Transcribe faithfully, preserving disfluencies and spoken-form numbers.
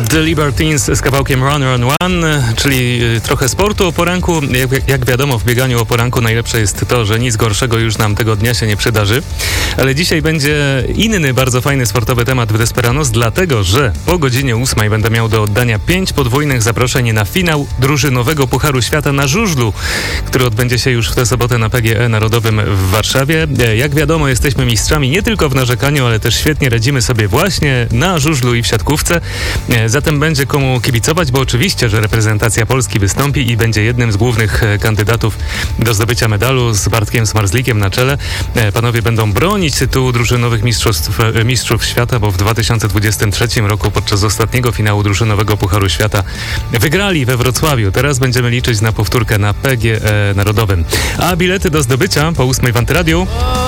The Libertines z kawałkiem Run, Run, Run, czyli trochę sportu o poranku. Jak, jak wiadomo, w bieganiu o poranku najlepsze jest to, że nic gorszego już nam tego dnia się nie przydarzy. Ale dzisiaj będzie inny, bardzo fajny sportowy temat w Desperanos, dlatego że po godzinie ósmej będę miał do oddania pięć podwójnych zaproszeń na finał drużynowego Pucharu Świata na żużlu, który odbędzie się już w tę sobotę na P G E Narodowym w Warszawie. Jak wiadomo, jesteśmy mistrzami nie tylko w narzekaniu, ale też świetnie radzimy sobie właśnie na żużlu i w siatkówce. Zatem będzie komu kibicować, bo oczywiście, że reprezentacja Polski wystąpi i będzie jednym z głównych kandydatów do zdobycia medalu z Bartkiem Smarzlikiem na czele. Panowie będą bronić tytułu drużynowych mistrzostw, mistrzów świata, bo w dwa tysiące dwudziestym trzecim roku podczas ostatniego finału drużynowego Pucharu Świata wygrali we Wrocławiu. Teraz będziemy liczyć na powtórkę na P G E Narodowym. A bilety do zdobycia po ósmej w Antyradiu